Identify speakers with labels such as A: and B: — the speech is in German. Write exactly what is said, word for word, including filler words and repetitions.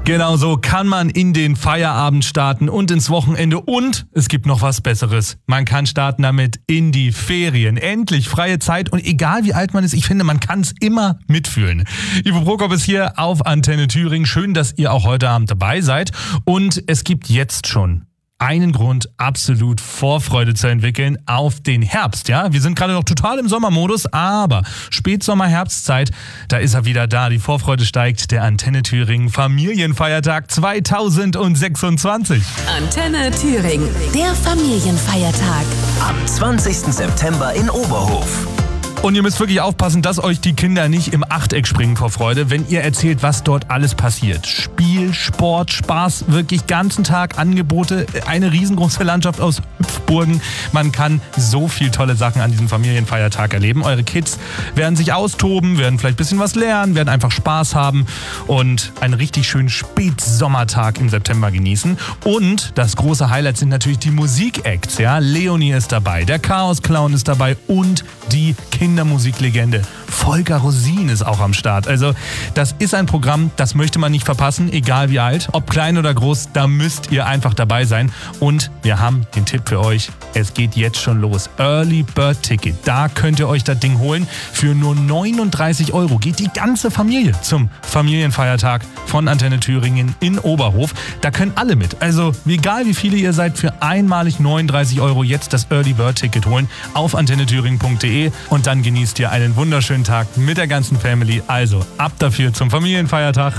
A: Genau so kann man in den Feierabend starten und ins Wochenende, und es gibt noch was Besseres. Man kann starten damit in die Ferien. Endlich freie Zeit, und egal wie alt man ist, ich finde, man kann es immer mitfühlen. Ivo Prokop ist hier auf Antenne Thüringen. Schön, dass ihr auch heute Abend dabei seid, und es gibt jetzt schon einen Grund, absolut Vorfreude zu entwickeln auf den Herbst. Ja, wir sind gerade noch total im Sommermodus, aber Spätsommer, Herbstzeit, da ist er wieder da. Die Vorfreude steigt. Der Antenne Thüringen Familienfeiertag zweitausendsechsundzwanzig.
B: Antenne Thüringen, der Familienfeiertag.
C: Am zwanzigsten September in Oberhof.
A: Und ihr müsst wirklich aufpassen, dass euch die Kinder nicht im Achteck springen vor Freude, wenn ihr erzählt, was dort alles passiert. Spiel, Sport, Spaß, wirklich ganzen Tag Angebote, eine riesengroße Landschaft aus Hüpfburgen. Man kann so viel tolle Sachen an diesem Familienfeiertag erleben. Eure Kids werden sich austoben, werden vielleicht ein bisschen was lernen, werden einfach Spaß haben und einen richtig schönen Spätsommertag im September genießen. Und das große Highlight sind natürlich die Musik-Acts. Ja? Leonie ist dabei, der Chaos-Clown ist dabei und die Kindermusiklegende Volker Rosin ist auch am Start. Also das ist ein Programm, das möchte man nicht verpassen, egal wie alt, ob klein oder groß, da müsst ihr einfach dabei sein. Und wir haben den Tipp für euch, es geht jetzt schon los. Early Bird Ticket, da könnt ihr euch das Ding holen. Für nur neununddreißig Euro geht die ganze Familie zum Familienfeiertag von Antenne Thüringen in Oberhof. Da können alle mit. Also egal wie viele ihr seid, für einmalig neununddreißig Euro jetzt das Early Bird Ticket holen auf antenne thüringen punkt de, und dann genießt ihr einen wunderschönen Tag mit der ganzen Family. Also ab dafür zum Familienfeiertag.